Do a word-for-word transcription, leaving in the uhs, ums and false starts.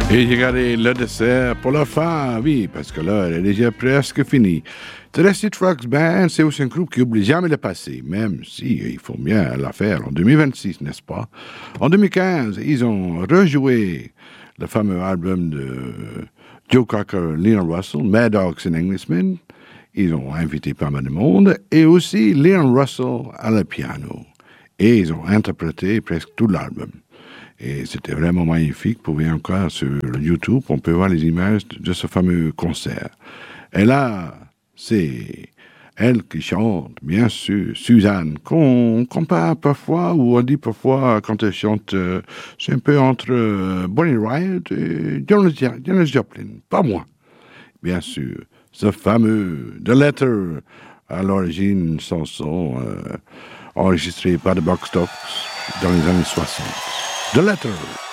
Et j'ai gardé le dessert pour la fin, oui, parce que là, elle est déjà presque finie. The Dusty Trucks Band, c'est aussi un groupe qui n'oublie jamais le passé, même si il faut bien la faire en deux mille vingt-six, n'est-ce pas? En deux mille quinze, ils ont rejoué le fameux album de Joe Cocker, Leon Russell, Mad Dogs and Englishmen. Ils ont invité pas mal de monde, et aussi Leon Russell à la piano. Et ils ont interprété presque tout l'album. Et c'était vraiment magnifique. Vous pouvez encore sur YouTube, on peut voir les images de ce fameux concert. Et là, c'est elle qui chante, bien sûr, Suzanne, qu'on compare parfois, ou on dit parfois, quand elle chante, euh, c'est un peu entre euh, Bonnie Raitt et Janis Joplin. Pas moi, bien sûr. Ce fameux The Letter, à l'origine, une chanson euh, enregistrée par The Buck Stocks dans les années soixante. The Letter.